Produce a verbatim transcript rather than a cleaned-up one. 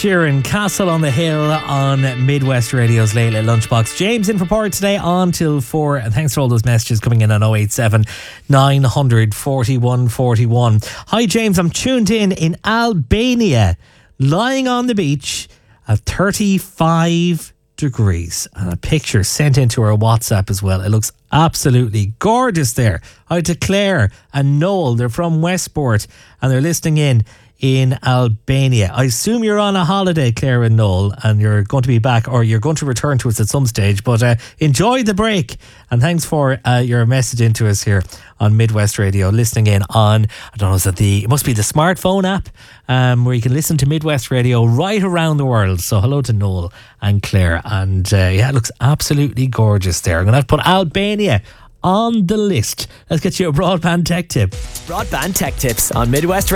Sheeran, Castle on the Hill on Midwest Radio's Late Late Lunchbox. James in for Port today on till four. And thanks for all those messages coming in on oh eight seven, nine hundred, forty-one forty-one. Hi James, I'm tuned in in Albania, lying on the beach at thirty-five degrees. And a picture sent into our WhatsApp as well. It looks absolutely gorgeous there. Hi to Claire and Noel. They're from Westport and they're listening in in Albania. I assume you're on a holiday, Claire and Noel, and you're going to be back, or you're going to return to us at some stage, but uh, enjoy the break. And thanks for uh, your message into us here on Midwest Radio, listening in on, I don't know, is it the, it must be the smartphone app, um, where you can listen to Midwest Radio right around the world. So hello to Noel and Claire. And uh, yeah, it looks absolutely gorgeous there. I'm going to have to put Albania on the list. Let's get you a broadband tech tip. Broadband tech tips on Midwest